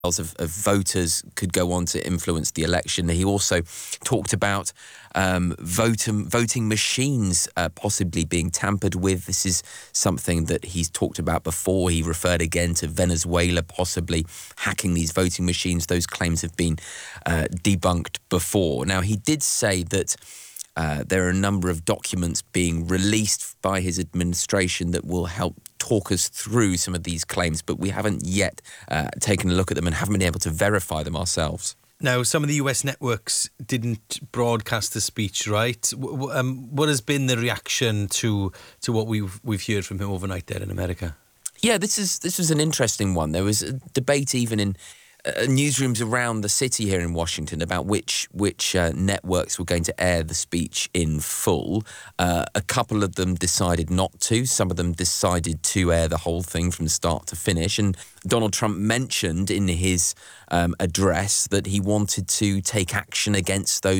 of voters could go on to influence the election. He also talked about voting machines possibly being tampered with. This is something that he's talked about before. He referred again to Venezuela possibly hacking these voting machines. Those claims have been debunked before. Now, he did say that there are a number of documents being released by his administration that will help talk us through some of these claims, but we haven't yet taken a look at them and haven't been able to verify them ourselves. Now, some of the US networks didn't broadcast the speech, right? What has been the reaction to what we've heard from him overnight there in America? Yeah, this was an interesting one. There was a debate even in newsrooms around the city here in Washington about which networks were going to air the speech in full. A couple of them decided not to. Some of them decided to air the whole thing from start to finish. And Donald Trump mentioned in his address that he wanted to take action against those